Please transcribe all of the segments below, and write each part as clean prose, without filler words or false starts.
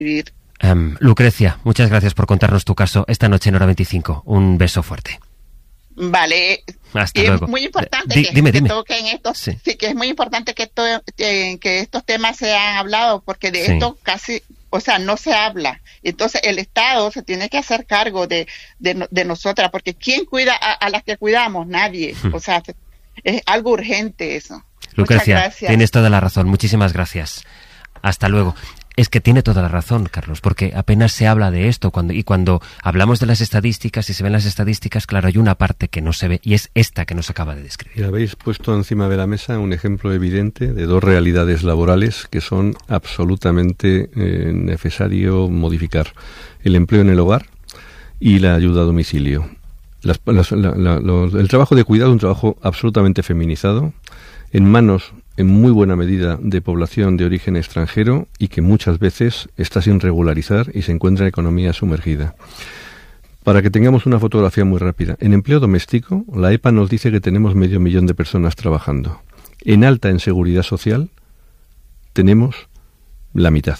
Lucrecia, muchas gracias por contarnos tu caso esta noche en Hora 25. Un beso fuerte. Vale. Hasta luego. Es muy importante dime. toquen estos, sí, que es muy importante que estos temas sean hablados, porque de esto casi, no se habla. Entonces el Estado se tiene que hacer cargo de nosotras, porque ¿quién cuida a las que cuidamos? Nadie. Es algo urgente eso. Lucrecia, tienes toda la razón. Muchísimas gracias. Hasta luego. Es que tiene toda la razón, Carlos, porque apenas se habla de esto. Cuando hablamos de las estadísticas y se ven las estadísticas, claro, hay una parte que no se ve y es esta que nos acaba de describir. Y habéis puesto encima de la mesa un ejemplo evidente de dos realidades laborales que son absolutamente necesario modificar. El empleo en el hogar y la ayuda a domicilio. El trabajo de cuidado es un trabajo absolutamente feminizado, en manos en muy buena medida de población de origen extranjero y que muchas veces está sin regularizar y se encuentra en economía sumergida. Para que tengamos una fotografía muy rápida, en empleo doméstico, la EPA nos dice que tenemos 500.000 de personas trabajando. En alta en seguridad social, tenemos la mitad.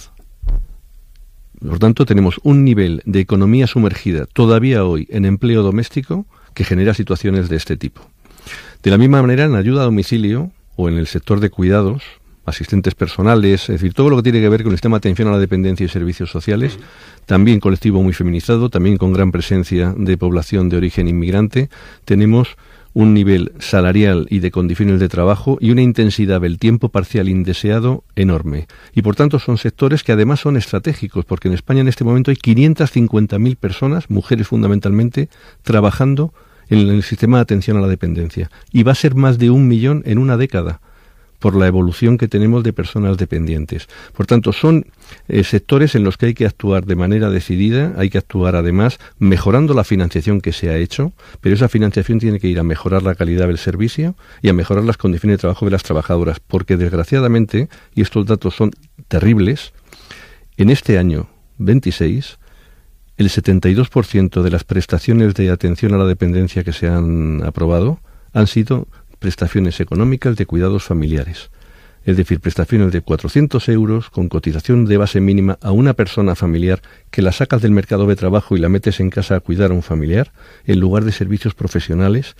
Por tanto, tenemos un nivel de economía sumergida todavía hoy en empleo doméstico que genera situaciones de este tipo. De la misma manera, en ayuda a domicilio o en el sector de cuidados, asistentes personales, es decir, todo lo que tiene que ver con el sistema de atención a la dependencia y servicios sociales, también colectivo muy feminizado, también con gran presencia de población de origen inmigrante, tenemos un nivel salarial y de condiciones de trabajo y una intensidad del tiempo parcial indeseado enorme. Y por tanto son sectores que además son estratégicos, porque en España en este momento hay 550.000 personas, mujeres fundamentalmente, trabajando en el sistema de atención a la dependencia. Y va a ser más de 1 millón en una década, por la evolución que tenemos de personas dependientes. Por tanto, son sectores en los que hay que actuar de manera decidida, hay que actuar además mejorando la financiación que se ha hecho, pero esa financiación tiene que ir a mejorar la calidad del servicio y a mejorar las condiciones de trabajo de las trabajadoras, porque desgraciadamente, y estos datos son terribles, en este año 26, el 72% de las prestaciones de atención a la dependencia que se han aprobado han sido prestaciones económicas de cuidados familiares. Es decir, prestaciones de 400 euros con cotización de base mínima a una persona familiar que la sacas del mercado de trabajo y la metes en casa a cuidar a un familiar, en lugar de servicios profesionales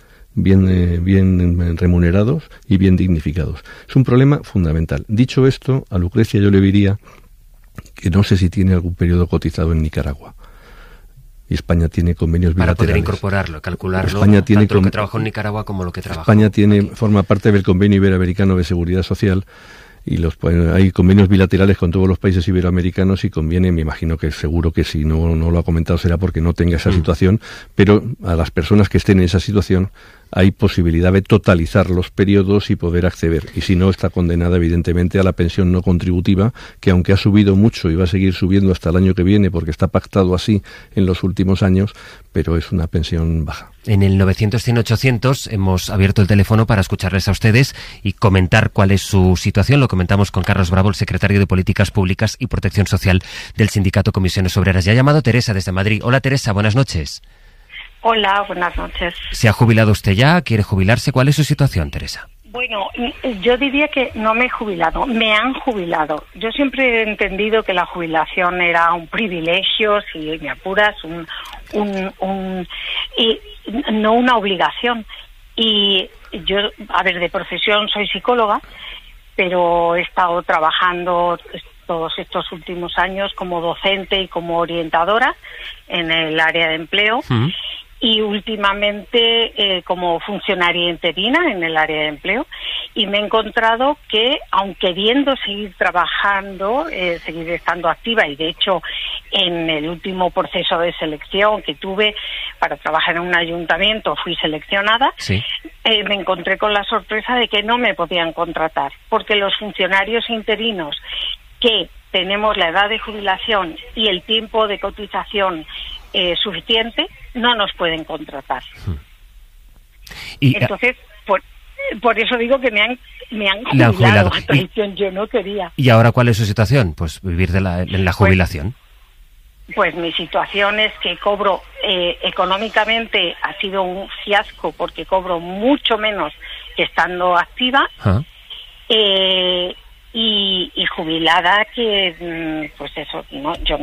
bien remunerados y bien dignificados. Es un problema fundamental. Dicho esto, a Lucrecia yo le diría que no sé si tiene algún periodo cotizado en Nicaragua. Y España tiene convenios bilaterales. Para poder incorporarlo, calcularlo, España tiene tanto lo que trabajó en Nicaragua como lo que trabajó España aquí. forma parte del Convenio Iberoamericano de Seguridad Social y hay convenios bilaterales con todos los países iberoamericanos y conviene, me imagino que seguro que si no lo ha comentado será porque no tenga esa situación, pero a las personas que estén en esa situación hay posibilidad de totalizar los periodos y poder acceder. Y si no, está condenada evidentemente a la pensión no contributiva, que aunque ha subido mucho y va a seguir subiendo hasta el año que viene, porque está pactado así en los últimos años, pero es una pensión baja. En el 900-100-800 hemos abierto el teléfono para escucharles a ustedes y comentar cuál es su situación. Lo comentamos con Carlos Bravo, el secretario de Políticas Públicas y Protección Social del Sindicato Comisiones Obreras. Ya ha llamado Teresa desde Madrid. Hola Teresa, buenas noches. Hola, buenas noches. ¿Se ha jubilado usted ya? ¿Quiere jubilarse? ¿Cuál es su situación, Teresa? Bueno, yo diría que no me he jubilado, me han jubilado. Yo siempre he entendido que la jubilación era un privilegio, si me apuras, y no una obligación. Y yo, de profesión soy psicóloga, pero he estado trabajando todos estos últimos años como docente y como orientadora en el área de empleo. Y últimamente como funcionaria interina en el área de empleo, y me he encontrado que, aun queriendo seguir trabajando, seguir estando activa, y de hecho en el último proceso de selección que tuve para trabajar en un ayuntamiento fui seleccionada, sí. Me encontré con la sorpresa de que no me podían contratar, porque los funcionarios interinos que tenemos la edad de jubilación y el tiempo de cotización suficiente, no nos pueden contratar. Y, entonces, por eso digo que me han jubilado. Yo no quería. ¿Y ahora cuál es su situación? Pues vivir en la jubilación. Pues mi situación es que cobro, económicamente ha sido un fiasco porque cobro mucho menos que estando activa. y jubilada que, pues eso, no, yo